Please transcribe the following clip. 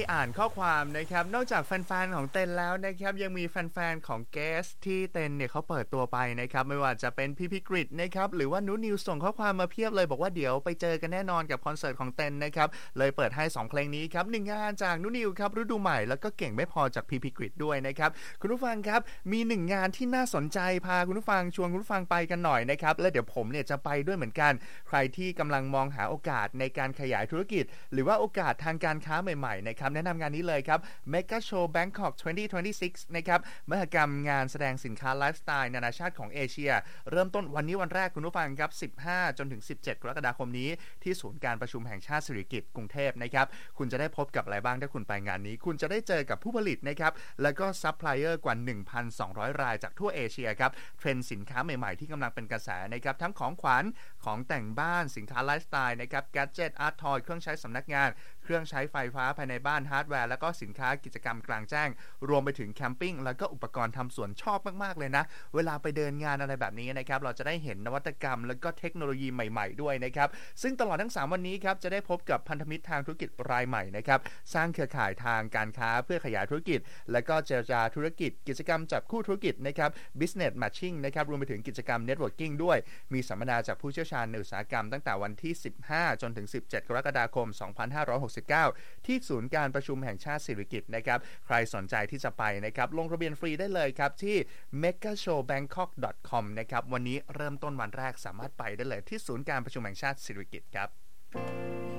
อ่านข้อความนะครับนอกจากแฟนๆของเต็นแล้วนะครับยังมีแฟนๆของเกสที่เต็นเนี่ยเขาเปิดตัวไปนะครับไม่ว่าจะเป็นพี่กฤษนะครับหรือว่านุนิวส่งข้อความมาเพียบเลยบอกว่าเดี๋ยวไปเจอกันแน่นอนกับคอนเสิร์ตของเต็นนะครับเลยเปิดให้2เพลงนี้ครับ1งานจากนุนิวครับฤดูใหม่แล้วก็เก่งไม่พอจากพี่กฤษด้วยนะครับคุณผู้ฟังครับมี1งานที่น่าสนใจพาคุณผู้ฟังชวนคุณผู้ฟังไปกันหน่อยนะครับและเดี๋ยวผมเนี่ยจะไปด้วยเหมือนกันใครที่กำลังมองหาโอกาสในการขยายธุรกิจหรือว่าโอกาสทางการค้าใหม่ๆนะครับแนะนำงานนี้เลยครับ Mega Show Bangkok 2026 นะครับมหกรรมงานแสดงสินค้าไลฟ์สไตล์นานาชาติของเอเชียเริ่มต้นวันนี้วันแรกคุณผู้ฟังครับ15จนถึง17กรกฎาคมนี้ที่ศูนย์การประชุมแห่งชาติสิริกิติ์กรุงเทพนะครับคุณจะได้พบกับอะไรบ้างถ้าคุณไปงานนี้คุณจะได้เจอกับผู้ผลิตนะครับแล้วก็ซัพพลายเออร์กว่า 1,200 รายจากทั่วเอเชียครับเทรนด์สินค้าใหม่ๆที่กำลังเป็นกระแสนะครับทั้งของขวัญของแต่งบ้านสินค้าไลฟ์สไตล์นะครับแกดเจ็ตอาร์ตทอยเครื่องใช้สำนักงานเครื่องใช้ไฟฟ้าภายในบ้านฮาร์ดแวร์แล้วก็สินค้ากิจกรรมกลางแจ้งรวมไปถึงแคมปิ้งแล้วก็อุปกรณ์ทำสวนชอบมากๆเลยนะเวลาไปเดินงานอะไรแบบนี้นะครับเราจะได้เห็นนวัตกรรมแล้วก็เทคโนโลยีใหม่ๆด้วยนะครับซึ่งตลอดทั้ง3วันนี้ครับจะได้พบกับพันธมิตรทางธุรกิจรายใหม่นะครับสร้างเครือข่ายทางการค้าเพื่อขยายธุรกิจและก็เจรจาธุรกิจกิจกรรมจับคู่ธุรกิจนะครับ business matching นะครับรวมไปถึงกิจกรรม networking ด้วยมีสัมมนาจากผู้เชี่ยวชาญในอุตสาหกรรมตั้งแต่วันที่15จนถึง17กรกฎาคม2569ที่ศูนย์การประชุมแห่งชาติสิริกิติ์นะครับใครสนใจที่จะไปนะครับลงทะเบียนฟรีได้เลยครับที่ megashowbangkok.com นะครับวันนี้เริ่มต้นวันแรกสามารถไปได้เลยที่ศูนย์การประชุมแห่งชาติสิริกิติ์ครับ